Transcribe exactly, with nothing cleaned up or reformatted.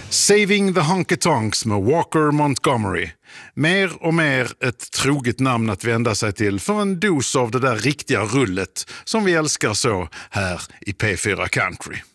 Saving the Honky Tonks med Walker Montgomery. Mer och mer ett troget namn att vända sig till för en dos av det där riktiga rullet som vi älskar så här i P fyra Country.